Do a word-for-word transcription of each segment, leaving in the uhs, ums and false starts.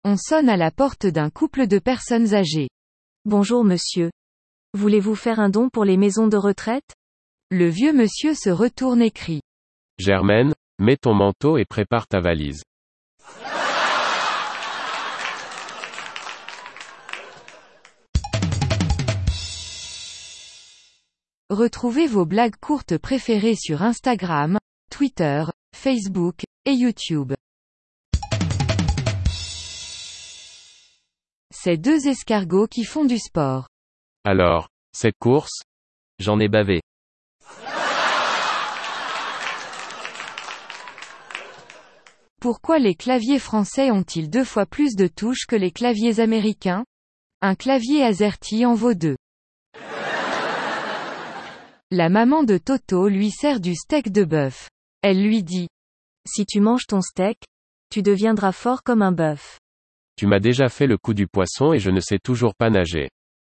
On sonne à la porte d'un couple de personnes âgées. Bonjour monsieur. Voulez-vous faire un don pour les maisons de retraite? Le vieux monsieur se retourne et crie. Germaine, mets ton manteau et prépare ta valise. Retrouvez vos blagues courtes préférées sur Instagram, Twitter, Facebook, et YouTube. C'est deux escargots qui font du sport. Alors, cette course? J'en ai bavé. Pourquoi les claviers français ont-ils deux fois plus de touches que les claviers américains? Un clavier AZERTY en vaut deux. La maman de Toto lui sert du steak de bœuf. Elle lui dit: Si tu manges ton steak, tu deviendras fort comme un bœuf. Tu m'as déjà fait le coup du poisson et je ne sais toujours pas nager.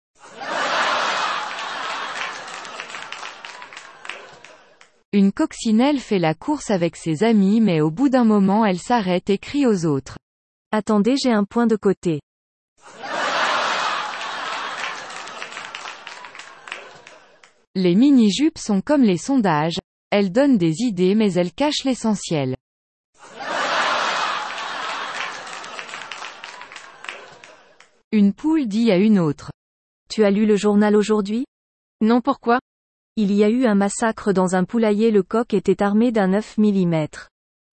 Une coccinelle fait la course avec ses amis mais au bout d'un moment elle s'arrête et crie aux autres. Attendez, j'ai un point de côté. Les mini-jupes sont comme les sondages, elles donnent des idées mais elles cachent l'essentiel. Une poule dit à une autre. Tu as lu le journal aujourd'hui? Non, pourquoi? Il y a eu un massacre dans un poulailler, le coq était armé d'un neuf millimètres.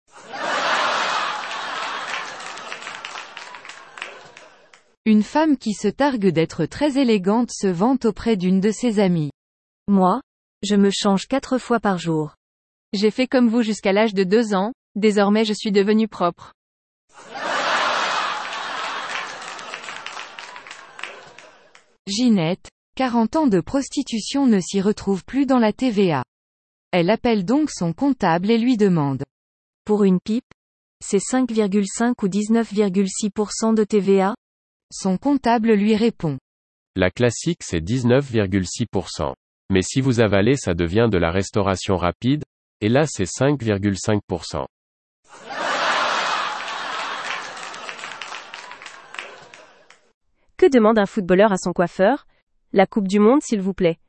Une femme qui se targue d'être très élégante se vante auprès d'une de ses amies. Moi, je me change quatre fois par jour. J'ai fait comme vous jusqu'à l'âge de deux ans, désormais je suis devenue propre. Ginette, quarante ans de prostitution ne s'y retrouve plus dans la T V A. Elle appelle donc son comptable et lui demande. Pour une pipe, c'est cinq virgule cinq ou dix-neuf virgule six pour cent de T V A? Son comptable lui répond. La classique c'est dix-neuf virgule six pour cent. Mais si vous avalez ça devient de la restauration rapide, et là c'est cinq virgule cinq pour cent. Que demande un footballeur à son coiffeur? La Coupe du Monde s'il vous plaît.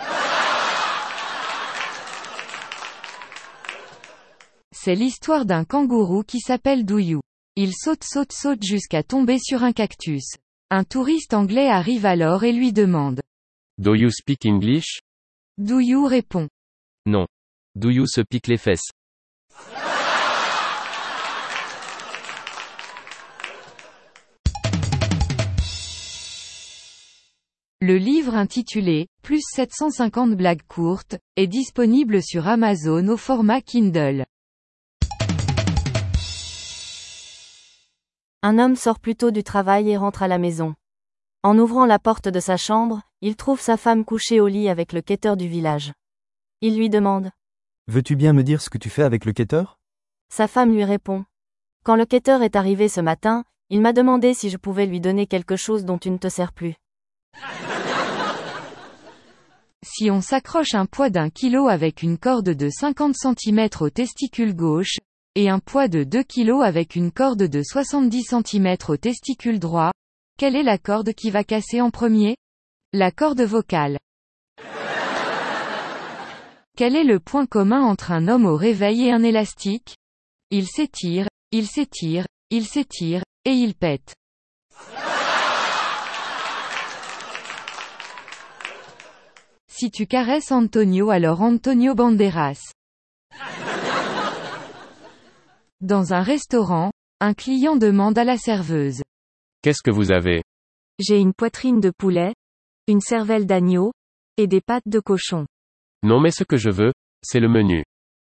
C'est l'histoire d'un kangourou qui s'appelle Douyou. Il saute saute saute jusqu'à tomber sur un cactus. Un touriste anglais arrive alors et lui demande. Do you speak English? Douyou répond. Non. Douyou se pique les fesses. Le livre intitulé « Plus sept cent cinquante blagues courtes » est disponible sur Amazon au format Kindle. Un homme sort plus tôt du travail et rentre à la maison. En ouvrant la porte de sa chambre, il trouve sa femme couchée au lit avec le quêteur du village. Il lui demande. Veux-tu bien me dire ce que tu fais avec le quêteur? Sa femme lui répond. Quand le quêteur est arrivé ce matin, il m'a demandé si je pouvais lui donner quelque chose dont tu ne te sers plus. Si on s'accroche un poids d'un kilo avec une corde de cinquante centimètres au testicule gauche, et un poids de deux kilos avec une corde de soixante-dix centimètres au testicule droit, quelle est la corde qui va casser en premier? La corde vocale. Quel est le point commun entre un homme au réveil et un élastique? Il s'étire, il s'étire, il s'étire, et il pète. Si tu caresses Antonio alors Antonio Banderas. Dans un restaurant, un client demande à la serveuse. Qu'est-ce que vous avez? J'ai une poitrine de poulet, une cervelle d'agneau, et des pattes de cochon. Non mais ce que je veux, c'est le menu.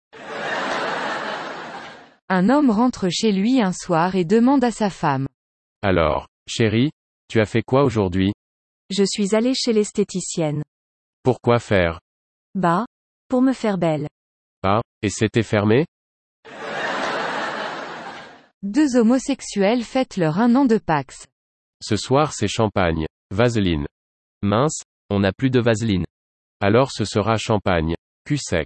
Un homme rentre chez lui un soir et demande à sa femme. Alors, chérie, tu as fait quoi aujourd'hui? Je suis allé chez l'esthéticienne. Pourquoi faire? Bah, pour me faire belle. Ah, et c'était fermé? Deux homosexuels fêtent leur un an de Pax. Ce soir c'est champagne. Vaseline. Mince, on n'a plus de vaseline. Alors ce sera champagne. Cul sec.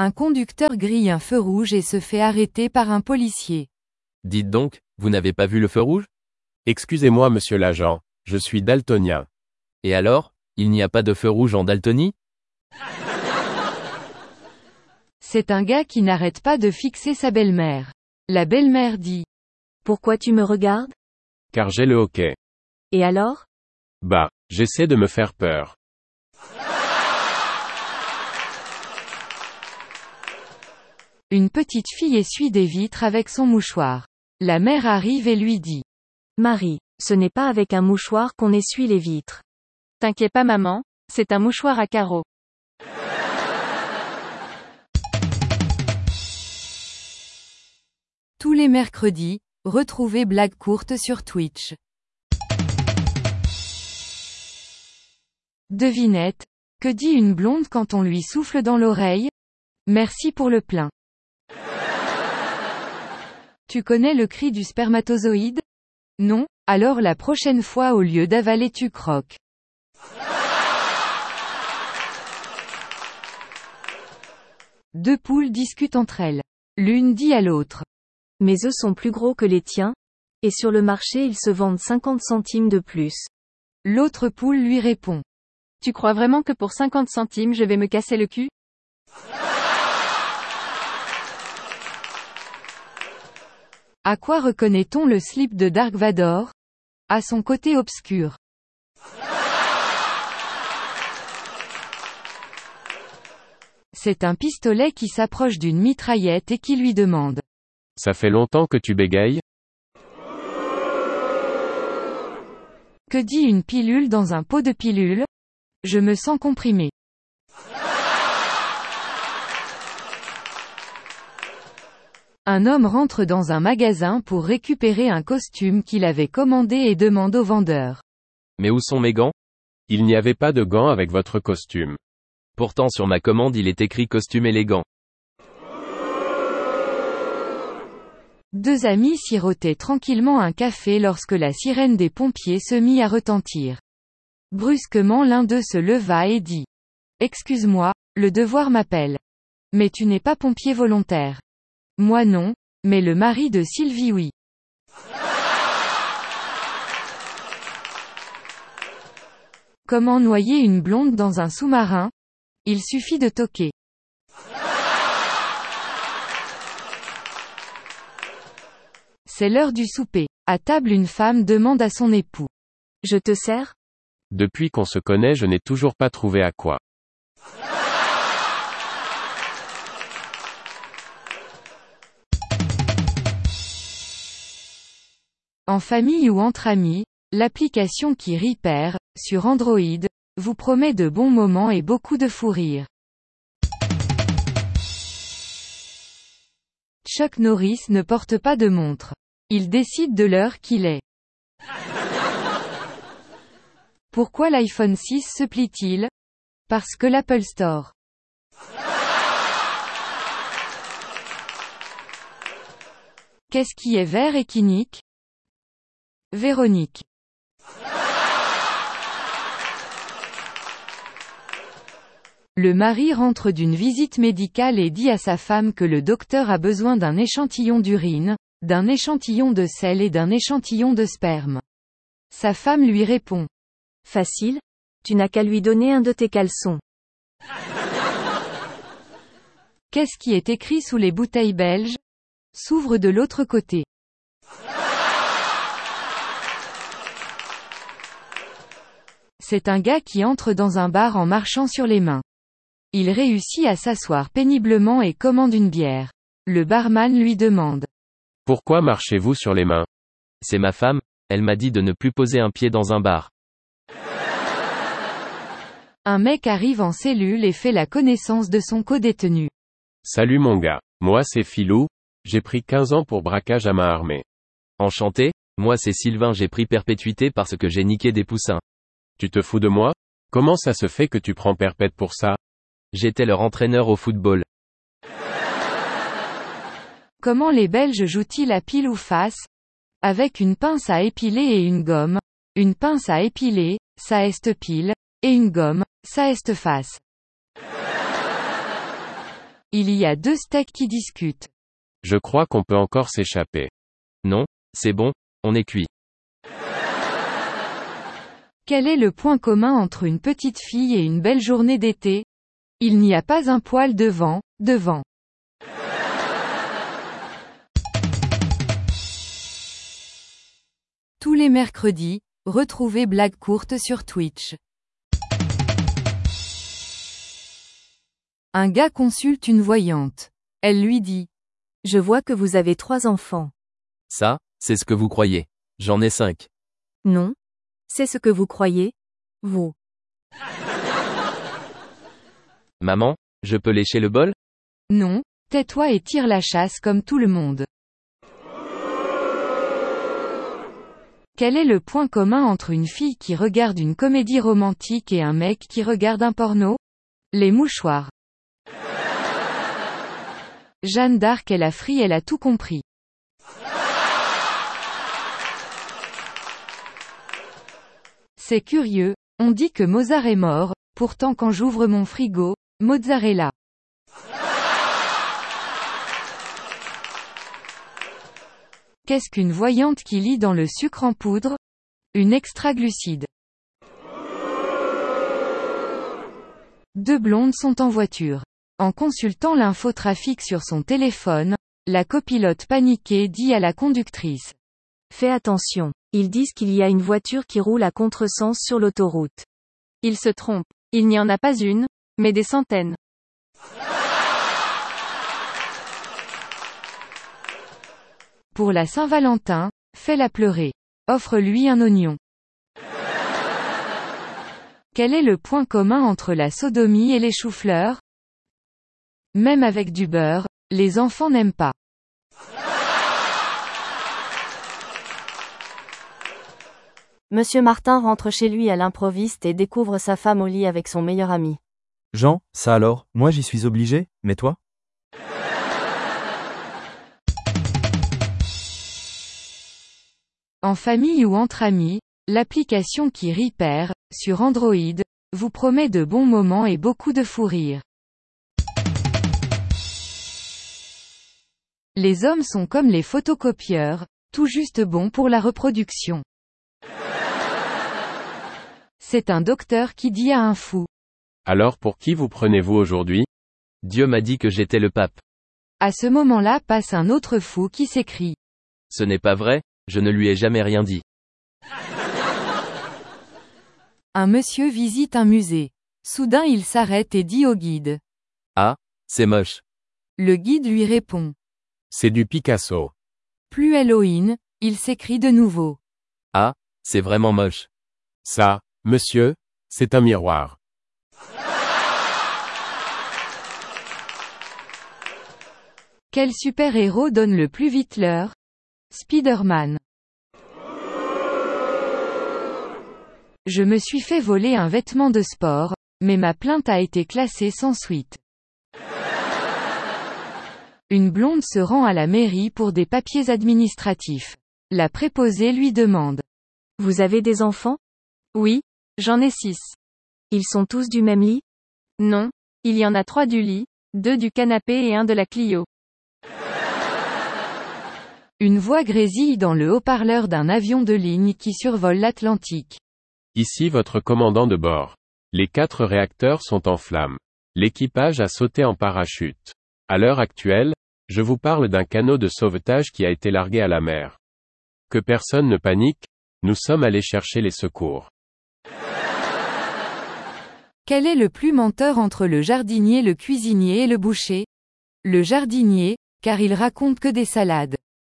Un conducteur grille un feu rouge et se fait arrêter par un policier. Dites donc, vous n'avez pas vu le feu rouge? Excusez-moi monsieur l'agent, je suis daltonien. Et alors, il n'y a pas de feu rouge en Daltonie? C'est un gars qui n'arrête pas de fixer sa belle-mère. La belle-mère dit. Pourquoi tu me regardes? Car j'ai le hoquet. Et alors? Bah, j'essaie de me faire peur. Une petite fille essuie des vitres avec son mouchoir. La mère arrive et lui dit. Marie, ce n'est pas avec un mouchoir qu'on essuie les vitres. T'inquiète pas maman, c'est un mouchoir à carreaux. Tous les mercredis, retrouvez Blague courte sur Twitch. Devinette, que dit une blonde quand on lui souffle dans l'oreille? Merci pour le plein. Tu connais le cri du spermatozoïde? Non? Alors la prochaine fois au lieu d'avaler tu croques. Deux poules discutent entre elles. L'une dit à l'autre. Mes œufs sont plus gros que les tiens, et sur le marché ils se vendent cinquante centimes de plus. L'autre poule lui répond. Tu crois vraiment que pour cinquante centimes je vais me casser le cul? À quoi reconnaît-on le slip de Dark Vador? À son côté obscur. C'est un pistolet qui s'approche d'une mitraillette et qui lui demande. Ça fait longtemps que tu bégayes? Que dit une pilule dans un pot de pilule? Je me sens comprimé. Un homme rentre dans un magasin pour récupérer un costume qu'il avait commandé et demande au vendeur. Mais où sont mes gants? Il n'y avait pas de gants avec votre costume. Pourtant sur ma commande il est écrit costume élégant. Deux amis sirotaient tranquillement un café lorsque la sirène des pompiers se mit à retentir. Brusquement l'un d'eux se leva et dit. Excuse-moi, le devoir m'appelle. Mais tu n'es pas pompier volontaire. Moi non, mais le mari de Sylvie oui. Comment noyer une blonde dans un sous-marin? Il suffit de toquer. C'est l'heure du souper. À table une femme demande à son époux. Je te sers? Depuis qu'on se connaît je n'ai toujours pas trouvé à quoi. En famille ou entre amis, l'application qui Repair, sur Android, vous promet de bons moments et beaucoup de fou rire. Chuck Norris ne porte pas de montre. Il décide de l'heure qu'il est. Pourquoi l'iPhone six se plie-t-il? Parce que l'Apple Store. Qu'est-ce qui est vert et qui nique? Véronique. Le mari rentre d'une visite médicale et dit à sa femme que le docteur a besoin d'un échantillon d'urine, d'un échantillon de sel et d'un échantillon de sperme. Sa femme lui répond. Facile, tu n'as qu'à lui donner un de tes caleçons. Qu'est-ce qui est écrit sous les bouteilles belges? S'ouvre de l'autre côté. C'est un gars qui entre dans un bar en marchant sur les mains. Il réussit à s'asseoir péniblement et commande une bière. Le barman lui demande. Pourquoi marchez-vous sur les mains? C'est ma femme, elle m'a dit de ne plus poser un pied dans un bar. Un mec arrive en cellule et fait la connaissance de son co-détenu. Salut mon gars, moi c'est Philou, j'ai pris quinze ans pour braquage à main armée. Enchanté, moi c'est Sylvain, j'ai pris perpétuité parce que j'ai niqué des poussins. Tu te fous de moi? Comment ça se fait que tu prends perpète pour ça? J'étais leur entraîneur au football. Comment les Belges jouent-ils à pile ou face? Avec une pince à épiler et une gomme. Une pince à épiler, ça est pile, et une gomme, ça est face. Il y a deux steaks qui discutent. Je crois qu'on peut encore s'échapper. Non, c'est bon, on est cuit. Quel est le point commun entre une petite fille et une belle journée d'été? Il n'y a pas un poil de vent, devant. Tous les mercredis, retrouvez Blague courte sur Twitch. Un gars consulte une voyante. Elle lui dit: Je vois que vous avez trois enfants. Ça, c'est ce que vous croyez. J'en ai cinq. Non. C'est ce que vous croyez? Vous. Maman, je peux lécher le bol? Non, tais-toi et tire la chasse comme tout le monde. Quel est le point commun entre une fille qui regarde une comédie romantique et un mec qui regarde un porno? Les mouchoirs. Jeanne d'Arc est la frie, elle a tout compris. C'est curieux, on dit que Mozart est mort, pourtant quand j'ouvre mon frigo, mozzarella. Qu'est-ce qu'une voyante qui lit dans le sucre en poudre? Une extraglucide. Deux blondes sont en voiture. En consultant l'infotrafic sur son téléphone, la copilote paniquée dit à la conductrice: Fais attention, ils disent qu'il y a une voiture qui roule à contresens sur l'autoroute. Ils se trompent. Il n'y en a pas une, mais des centaines. Pour la Saint-Valentin, fais-la pleurer. Offre-lui un oignon. Quel est le point commun entre la sodomie et les choux-fleurs? Même avec du beurre, les enfants n'aiment pas. Monsieur Martin rentre chez lui à l'improviste et découvre sa femme au lit avec son meilleur ami. Jean, ça alors, moi j'y suis obligé, mais toi? En famille ou entre amis, l'application qui rit perd, sur Android, vous promet de bons moments et beaucoup de fou rire. Les hommes sont comme les photocopieurs, tout juste bons pour la reproduction. C'est un docteur qui dit à un fou: Alors pour qui vous prenez-vous aujourd'hui? Dieu m'a dit que j'étais le pape. À ce moment-là passe un autre fou qui s'écrie: Ce n'est pas vrai, je ne lui ai jamais rien dit. Un monsieur visite un musée. Soudain il s'arrête et dit au guide: Ah, c'est moche. Le guide lui répond: C'est du Picasso. Plus Halloween, il s'écrie de nouveau: Ah, c'est vraiment moche. Ça, monsieur, c'est un miroir. Quel super-héros donne le plus vite l'heure? Spider-Man. Je me suis fait voler un vêtement de sport, mais ma plainte a été classée sans suite. Une blonde se rend à la mairie pour des papiers administratifs. La préposée lui demande: Vous avez des enfants? Oui, j'en ai six. Ils sont tous du même lit? Non, il y en a trois du lit, deux du canapé et un de la Clio. Une voix grésille dans le haut-parleur d'un avion de ligne qui survole l'Atlantique. Ici votre commandant de bord. Les quatre réacteurs sont en flammes. L'équipage a sauté en parachute. À l'heure actuelle, je vous parle d'un canot de sauvetage qui a été largué à la mer. Que personne ne panique, nous sommes allés chercher les secours. Quel est le plus menteur entre le jardinier, le cuisinier et le boucher? Le jardinier, car il raconte que des salades.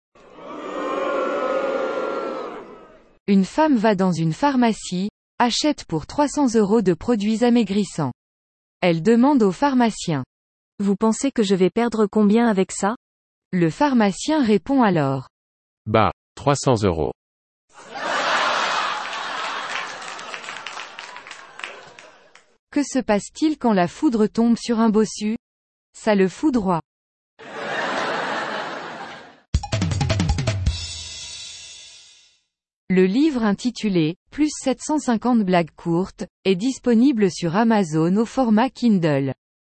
Une femme va dans une pharmacie, achète pour trois cents euros de produits amaigrissants. Elle demande au pharmacien: Vous pensez que je vais perdre combien avec ça? Le pharmacien répond alors: Bah, trois cents euros. Que se passe-t-il quand la foudre tombe sur un bossu? Ça le foudroie. Le livre intitulé « Plus sept cent cinquante blagues courtes » est disponible sur Amazon au format Kindle.